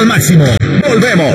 al máximo. Volvemos.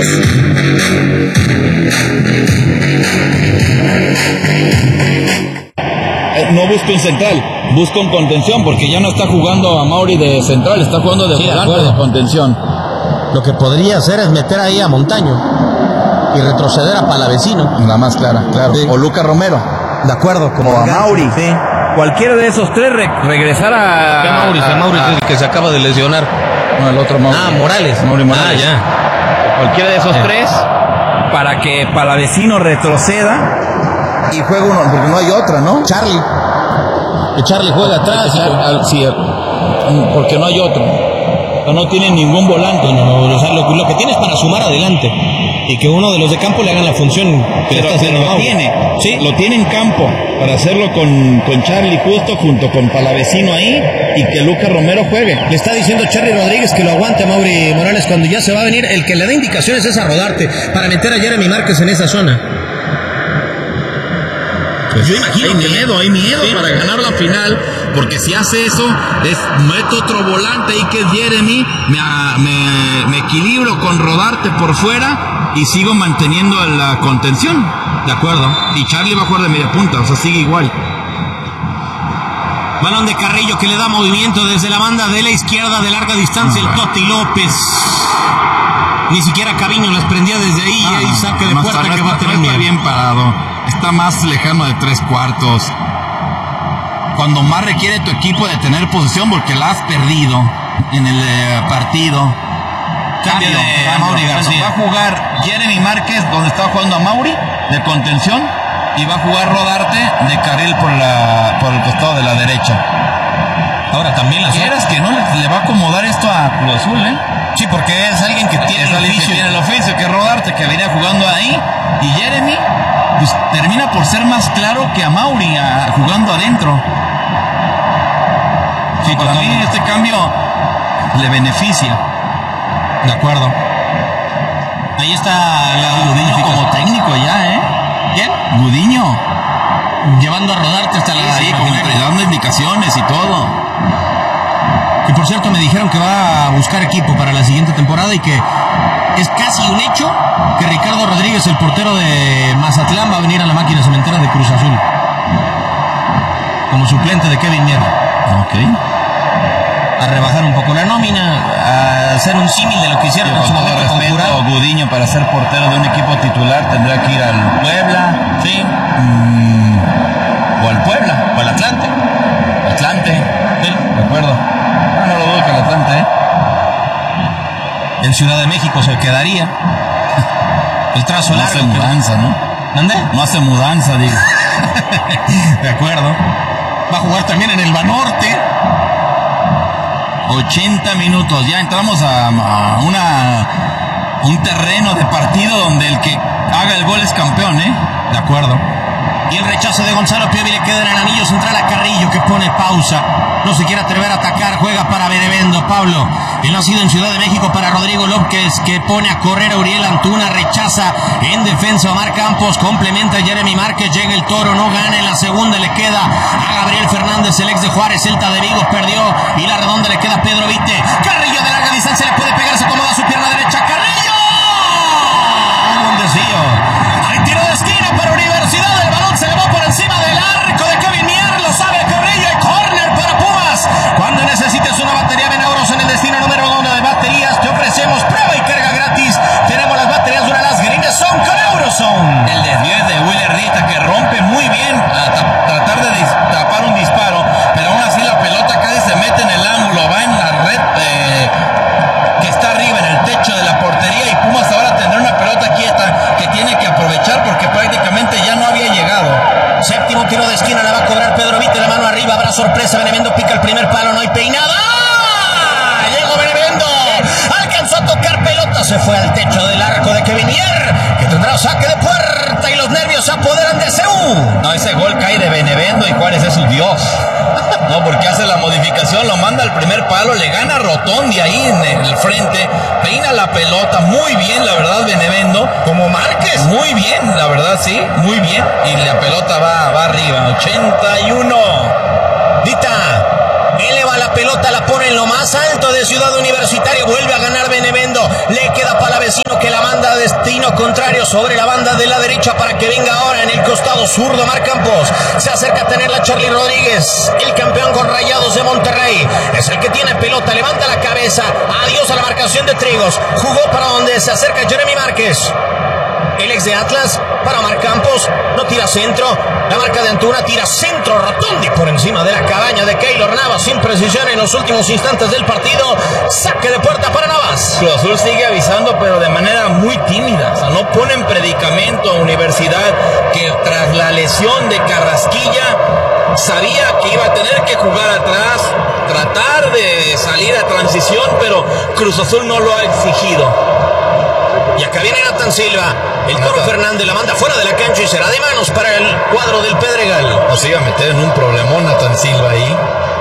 No busca un central, busca un contención, porque ya no está jugando a Mauri de central, está jugando de volante de contención. Lo que podría hacer es meter ahí a Montaño y retroceder a Palavecino. La más clara, claro. Sí. O Lucas Romero. De acuerdo, como a Mauri. Sí. Cualquiera de esos tres regresar a... ¿Qué Mauri es el que se acaba de lesionar? No, el otro Mauri. Morales. Mauri Morales. Ya. Cualquiera de esos tres, para que Palavecino retroceda y juega uno, porque no hay otra, ¿no? Charlie. Que Charlie juega atrás. Sí, porque no hay otro. No tiene ningún volante. No, o sea, lo que tiene es para sumar adelante y que uno de los de campo le hagan la función que pero está haciendo. Lo tiene, sí, lo tiene en campo para hacerlo con Charlie justo junto con Palavecino ahí y que Lucas Romero juegue. Le está diciendo Charlie Rodríguez que lo aguante a Mauri Morales cuando ya se va a venir. El que le da indicaciones es a Rodarte para meter a Jeremy Márquez en esa zona. Yo imagino hay miedo para ganar la final, porque si hace eso, meto otro volante ahí que es Jeremy, me equilibro con Rodarte por fuera y sigo manteniendo la contención, ¿de acuerdo? Y Charlie va a jugar de media punta, o sea, sigue igual. Balón de Carrillo que le da movimiento desde la banda de la izquierda de larga distancia, el Toti López. Ni siquiera Caviño las prendía desde ahí, y ahí saque de puerta que va a tener miedo. Está bien parado, está más lejano de 3/4. Cuando más requiere tu equipo de tener posesión, porque la has perdido en el partido. Cambio de Mauri García. Va a jugar Jeremy Márquez donde estaba jugando a Mauri, de contención, y va a jugar Rodarte de carril por el costado de la derecha. Ahora también ¿Quieres que no le va a acomodar esto a Cruz Azul, Sí, porque es alguien que tiene el oficio, que Rodarte, que venía jugando ahí, y Jeremy pues termina por ser más claro que a Mauri jugando adentro. Sí, para mí este cambio le beneficia. De acuerdo. Ahí está Gudiño como técnico ya, ¿Quién? Gudiño. Llevando a Rodarte hasta la... Sí, como dando indicaciones y todo. Y por cierto me dijeron que va a buscar equipo para la siguiente temporada y que es casi un hecho que Ricardo Rodríguez, el portero de Mazatlán, va a venir a la máquina cementera de Cruz Azul como suplente de Kevin Mier. Ok. A rebajar un poco la nómina, a hacer un símil de lo que hicieron en su momento con Jurado. Gudiño, para ser portero de un equipo titular tendrá que ir al Puebla, Sí. O al Puebla, o al Atlante. Sí, de acuerdo. No lo dudo que el Atlante, En Ciudad de México se quedaría. El trazo no largo. hace mudanza, ¿no? ¿Dónde? No hace mudanza, digo. De acuerdo. Va a jugar también en el Banorte. 80 minutos, ya entramos a un terreno de partido donde el que haga el gol es campeón, De acuerdo. Y el rechazo de Gonzalo Piovi le queda en el anillo central a Carrillo, que pone pausa. No se quiere atrever a atacar, juega para Benevendo, Pablo. El nacido en Ciudad de México para Rodrigo López, que pone a correr a Uriel Antuna, rechaza en defensa a Omar Campos, complementa a Jeremy Márquez, llega el Toro, no gana, en la segunda le queda a Gabriel Fernández, el ex de Juárez, Celta de Vigo, perdió, y la redonda le queda a Pedro Vite. Carrillo de larga distancia le puede pegar, se acomoda su pierna derecha, Carrillo. Un desvío. Hay tiro de esquina para Universidad, el balón se le va por encima del arco de Kevin Mier, lo sabe Carrillo, y córner para Pumas. Cuando necesites una batería, ven a Auros en el destino número 1 de baterías, te ofrecemos prueba y carga gratis. Tenemos las baterías Duralas Greenson con Eurozone. El desvío es de Willer Rita, que rompe muy bien a tratar de tapar un disparo, pero aún así la pelota casi se mete en el ángulo, va en la red que está arriba, en el techo de la portería, y Pumas ahora tendrá una pelota quieta que tiene que aprovechar porque prácticamente ya no había llegado. Séptimo tiro de esquina, la va a cobrar Pedro Vite, la mano arriba, habrá sorpresa, Benevendo pica el primer palo, no hay peinada. ¡Ah! Llegó Benevendo, alcanzó a tocar pelota, se fue al techo del arco de Kevin Mier, que tendrá saque de puerta y los nervios se apoderan de CU. No, ese gol cae de Benevendo y Juárez es su Dios. No, porque hace la modificación, lo manda al primer palo, le gana a Rotondi ahí en el frente, peina la pelota muy bien, la verdad, Benevendo, como Márquez, muy bien, la verdad, sí, muy bien, y la pelota va arriba, 81. Dita eleva la pelota, la pone en lo más alto de Ciudad Universitaria. Vuelve a ganar Benevendo. Le queda Palavecino que la manda a destino contrario sobre la banda de la derecha para que venga ahora en el costado zurdo Mar Campos. Se acerca a tenerla Charly Rodríguez, el campeón con Rayados de Monterrey. Es el que tiene pelota, levanta la cabeza. Adiós a la marcación de Trigos. Jugó para donde se acerca Jeremy Márquez. El ex de Atlas para Mar Campos, no tira centro, la marca de Antuna, tira centro Rotondi por encima de la cabaña de Keylor Navas, sin precisión en los últimos instantes del partido. Saque de puerta para Navas. Cruz Azul sigue avisando, pero de manera muy tímida. O sea, no pone en predicamento a Universidad, que tras la lesión de Carrasquilla sabía que iba a tener que jugar atrás, tratar de salir a transición, pero Cruz Azul no lo ha exigido. Y acá viene Nathan Silva. El Toro Fernández la manda fuera de la cancha y será de manos para el cuadro del Pedregal. Nos iba a meter en un problemón Nathan Silva ahí.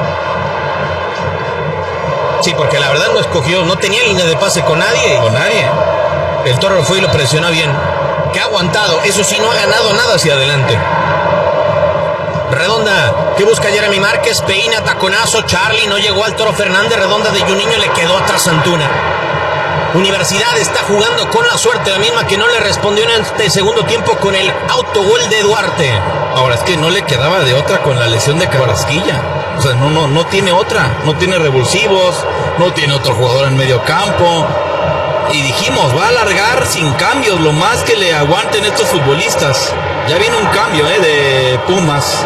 Sí, porque la verdad no escogió, no tenía línea de pase con nadie. Con nadie. El Toro fue y lo presionó bien. Que ha aguantado, eso sí, no ha ganado nada hacia adelante. Redonda, que busca Jeremy Márquez, peina, taconazo, Charly, no llegó al Toro Fernández, Redonda de Juninho, le quedó atrás Antuna. Universidad está jugando con la suerte, la misma que no le respondió en este segundo tiempo con el autogol de Duarte. Ahora es que no le quedaba de otra con la lesión de Carrasquilla. O sea, no tiene otra, no tiene revulsivos, no tiene otro jugador en medio campo. Y dijimos, va a alargar sin cambios, lo más que le aguanten estos futbolistas. Ya viene un cambio de Pumas.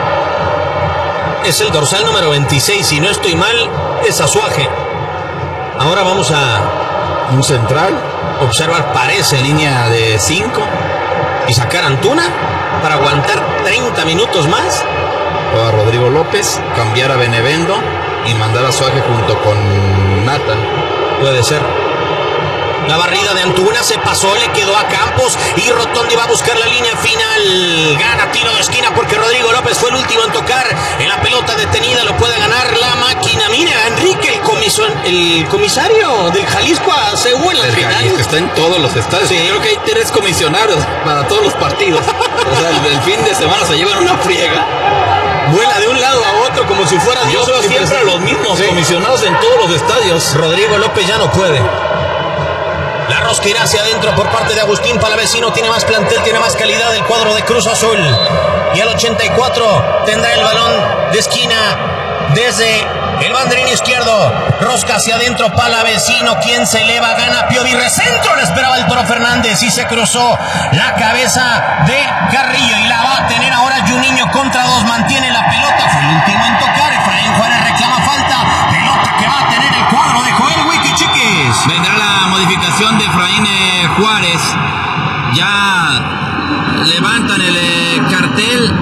Es el dorsal número 26, si no estoy mal, es Azuaje. Ahora vamos a un central, observar, parece línea de 5 y sacar a Antuna para aguantar 30 minutos más. A Rodrigo López, cambiar a Benevendo y mandar a Azuaje junto con Nathan. Puede ser. La barrida de Antuna se pasó, le quedó a Campos y Rotondi va a buscar la línea final. Gana tiro de esquina porque Rodrigo López fue el último en tocar. En la pelota detenida lo puede ganar la máquina. Mira, Enrique, el comisario del Jalisco a Seúl en la final. Jalisco está en todos los estadios. Sí. Creo que hay 3 comisionarios para todos los partidos. O sea, el fin de semana se llevan una friega. Vuela de un lado a otro como si fuera Dios. Yo siempre los mismos comisionados en todos los estadios. Rodrigo López ya no puede. La rosca irá hacia adentro por parte de Agustín Palavecino. Tiene más plantel, tiene más calidad el cuadro de Cruz Azul. Y al 84 tendrá el balón de esquina desde el banderín izquierdo. Rosca hacia adentro, Palavecino. Quien se eleva, gana Piovi. Recentro, le esperaba el Toro Fernández y se cruzó la cabeza de Carrillo. Y la va a tener ahora Juninho contra 2. Mantiene la pelota. Fue el último en tocar. Efraín Juárez reclama falta. Pelota que va a tener el cuadro de Joel Wiki Chiquis. Vendrá la modificación de Efraín Juárez. Ya levantan el cartel.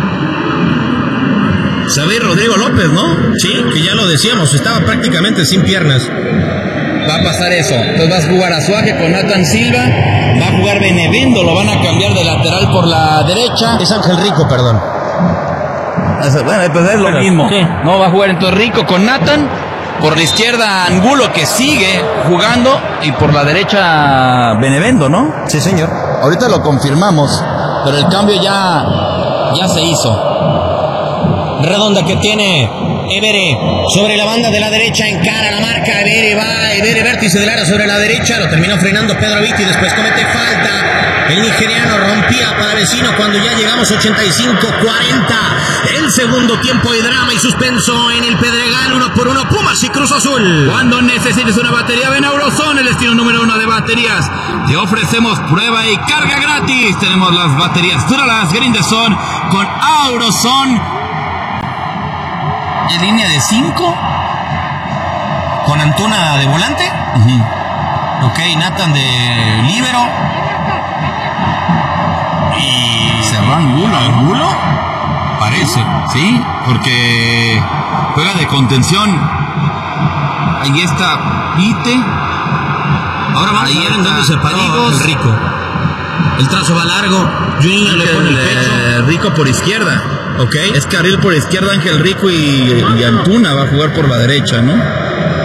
Sabe Rodrigo López, ¿no? Sí, que ya lo decíamos, estaba prácticamente sin piernas. Va a pasar eso. Entonces vas a jugar Azuaje con Nathan Silva. Va a jugar Benevendo, lo van a cambiar de lateral por la derecha. Es Ángel Rico, perdón. Bueno, pues es lo mismo. Sí. No, va a jugar entonces Rico con Nathan. Por la izquierda Angulo, que sigue jugando, y por la derecha Benevendo, ¿no? Sí, señor. Ahorita lo confirmamos, pero el cambio ya se hizo. Redonda que tiene Evere sobre la banda de la derecha, encara la marca, Evere va, Evere vértice del área sobre la derecha, lo terminó frenando Pedro Vitti, después comete falta, el nigeriano rompía a Palavecino cuando ya llegamos 85-40, el segundo tiempo de drama y suspenso en el Pedregal, 1-1, Pumas y Cruz Azul. Cuando necesites una batería, ven a Auroson, el destino número 1 de baterías. Te ofrecemos prueba y carga gratis. Tenemos las baterías Duralas Grindeson con Auroson. ¿En línea de 5? ¿Con Antuna de volante? Ok, Nathan de líbero. Y Serrán Angulo. Parece, ¿sí? Porque juega de contención. Ahí está Vite. Ahora vamos a ver en dónde se paró el Rico. El trazo va largo. Juninho le pone el pecho. Rico por izquierda. Okay. Es carril por izquierda, Ángel Rico y Antuna va a jugar por la derecha, ¿no?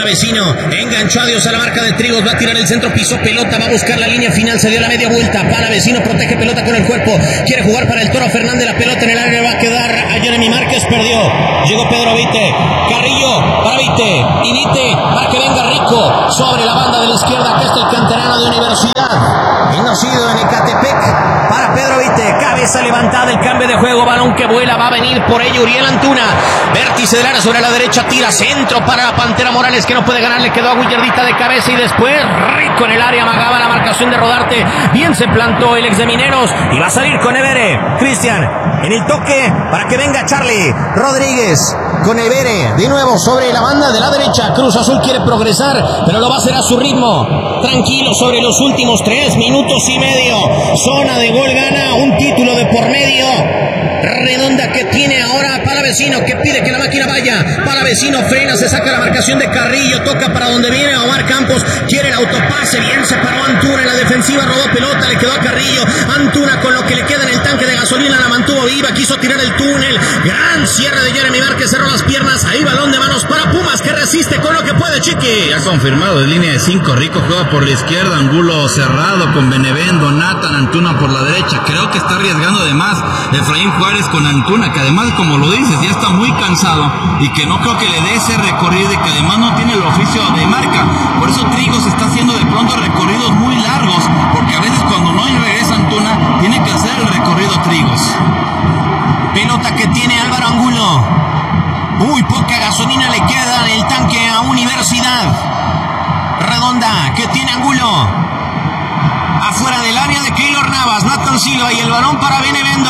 Palavecino enganchó a Dios a la marca de Trigos, va a tirar el centro, pisó pelota, va a buscar la línea final, se dio la media vuelta. Palavecino protege pelota con el cuerpo, quiere jugar para el Toro Fernández, la pelota en el área va a quedar a Jeremy Márquez, perdió. Llegó Pedro Vite, Carrillo para Vite, y Vite para que venga Rico sobre la banda de la izquierda. Acá está el canterano de Universidad, el nacido en Ecatepec, para Pedro Vite, cabeza levantada, el cambio de juego, balón que vuela, va a venir por ello Uriel Antuna, vértice del área sobre la derecha, tira centro para la Pantera Morales que no puede ganar, le quedó a Willardita de cabeza y después Rico en el área, amagaba la marcación de Rodarte, bien se plantó el ex de Mineros y va a salir con Evere, Cristian en el toque para que venga Charlie Rodríguez con Evere, de nuevo sobre la banda de la derecha. Cruz Azul quiere progresar, pero lo va a hacer a su ritmo, tranquilo sobre los últimos 3 minutos y medio. Zona de gol, gana un título de por medio. Redonda que tiene ahora Palavecino, que pide que la máquina vaya. Palavecino frena, se saca la marcación de Carrillo, toca para donde viene Omar Campos, quiere el autopase, bien se paró Antuna en la defensiva, robó pelota, le quedó a Carrillo. Antuna con lo que le queda en el tanque de gasolina la mantuvo viva, quiso tirar el túnel, gran cierre de Jeremy Márquez, cerró las piernas, ahí balón de manos para Pumas que resiste con lo que puede, Chiqui. Ya confirmado, de línea de 5, Rico juega por la izquierda, Angulo cerrado con Benevendo, Nathan, Antuna por la derecha. Creo que está arriesgando de más Efraín Juárez con Antuna, que además, como lo dices, ya está muy cansado y que no creo que le dé ese recorrido y que además no tiene el oficio de marca. Por eso Trigos está haciendo de pronto recorridos muy largos, porque a veces cuando no regresa Antuna, tiene que hacer el recorrido Trigos. Pelota que tiene Álvaro Angulo. Muy poca gasolina le queda en el tanque a Universidad. Redonda que tiene Angulo. Afuera del área de Keylor Navas, Nathan Silva y el balón para Benevendo.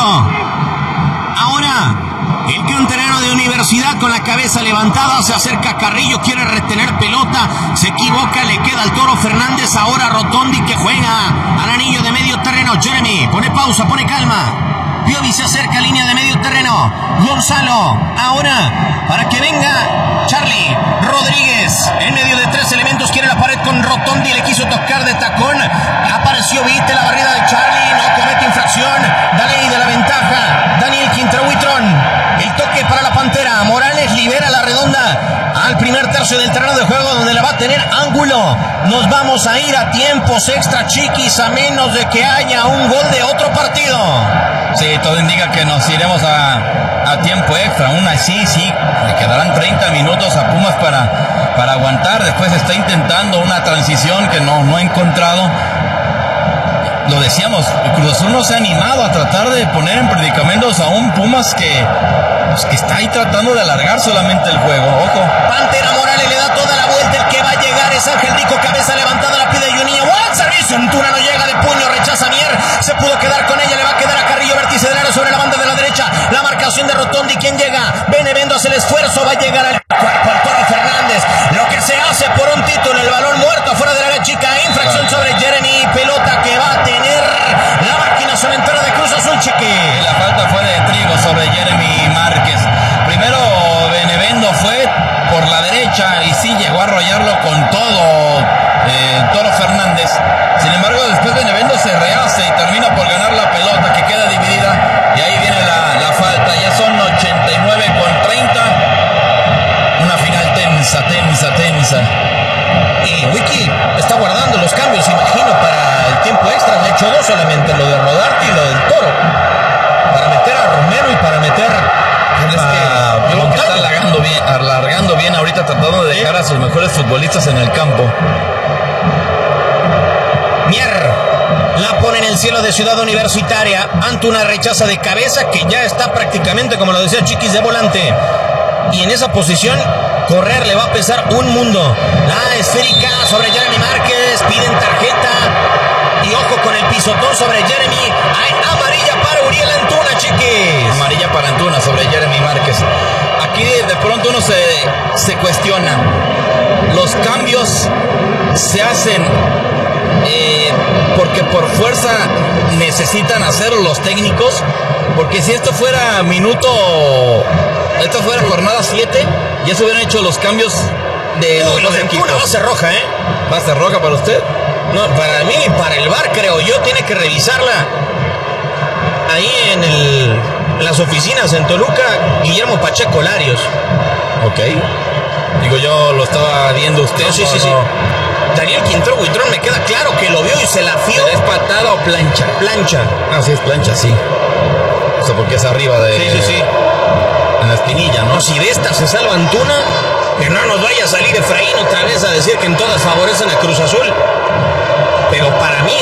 Ahora el canterano de Universidad con la cabeza levantada, se acerca a Carrillo, quiere retener pelota, se equivoca, le queda al Toro Fernández. Ahora Rotondi que juega al anillo de medio terreno. Jeremy pone pausa, pone calma. Piovi se acerca a línea de medio terreno. Gonzalo, ahora para que venga Charlie Rodríguez. En medio de 3 elementos, quiere la pared con Rotondi, le quiso tocar de tacón. Apareció Vite, la barrida de Charlie, no comete infracción. Da ley de la ventaja Daniel Quintrahuitrón. El toque para la Pantera. Morales libera la Redonda al primer tercio del terreno de juego, donde la va a tener Ángulo. Nos vamos a ir a tiempos extra, Chiquis, a menos de que haya un gol de otro partido. Sí, todo indica que nos iremos a tiempo extra. Aún así, sí, le quedarán 30 minutos a Pumas para aguantar. Después está intentando una transición que no ha encontrado. Lo decíamos, el Cruz Azul no se ha animado a tratar de poner en predicamentos a un Pumas que está ahí tratando de alargar solamente el juego. Ojo. Pantera Morales le da toda la vuelta, el que va a llegar es Ángel Rico, cabeza levantada, la pide Juninho. ¡Buen servicio! Antuna no llega de puño, rechaza Mier, se pudo quedar con ella, le va a quedar a Carrillo, vértice del área sobre la banda de la derecha, la marcación de Rotondi. ¿Quién llega? Benevendo hace el esfuerzo, va a llegar al Toro Fernández. Lo que se hace por un título, el balón muerto afuera de la área chica, infracción sobre Jeremy, pelota que va a tener la máquina cementera de Cruz Azul, Chiqui. La falta fue de Trigo sobre Jeremy Márquez. Primero Benevendo fue por la derecha y sí llegó a arrollarlo con todo Toro Fernández. Sin embargo, después Benevendo se rehace y termina por ganar la pelota, que queda dividida, y ahí viene la falta. Ya son 89-30. Una final tensa. Y Wiki está guardando los cambios, imagino, para el tiempo extra. Le echó 2 solamente, lo de Rodarte y lo del Toro, para meter a Romero y para meter yo creo que está alargando bien ahorita, tratando de dejar a sus mejores futbolistas en el campo. Mier la pone en el cielo de Ciudad Universitaria. Antuna rechaza de cabeza, que ya está prácticamente, como lo decía Chiquis, de volante. Y en esa posición, correr le va a pesar un mundo. La esférica sobre Jeremy Márquez, piden tarjeta. Y ojo con el pisotón sobre Jeremy. Hay amarilla para Uriel Antuna, Chiquis. Amarilla para Antuna sobre Jeremy Márquez. Aquí de pronto uno se cuestiona. Los cambios se hacen porque por fuerza necesitan hacerlo los técnicos. Porque si esto fuera jornada 7, ya se hubieran hecho los cambios de los equipos. Va a ser roja, ¿eh? ¿Va a ser roja para usted? No, para mí, para el VAR, creo yo, tiene que revisarla. Ahí en las oficinas en Toluca, Guillermo Pacheco Larios. Ok. Digo, yo lo estaba viendo usted. No, sí. Daniel Quintero Buitrón me queda claro que lo vio y se la fió. ¿Es patada o plancha? Plancha. Ah, sí, es plancha, sí. O sea, porque es arriba de... Sí. En la espinilla, ¿no? No, si de esta se salva Antuna, que no nos vaya a salir Efraín otra vez a decir que en todas favorecen a Cruz Azul.